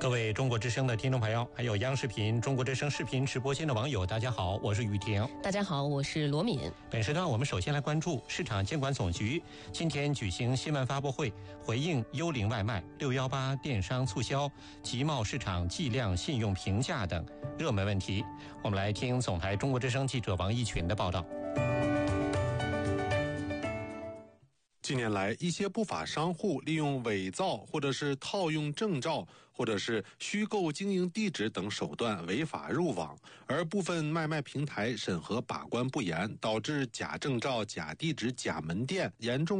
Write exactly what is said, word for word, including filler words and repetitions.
各位中国之声的听众朋友，还有央视频中国之声视频直播间的网友，大家好，我是雨婷。 大家好，我是罗敏。 本时段我们首先来关注市场监管总局今天举行新闻发布会，回应幽灵外卖、六一八电商促销、集贸市场计量信用评价等热门问题。我们来听总台中国之声记者王一群的报道。 近年来，一些不法商户利用伪造或者是套用证照或者是虚构经营地址等手段违法入网，而部分外卖平台审核把关不严，导致假证照、假地址、假门店严重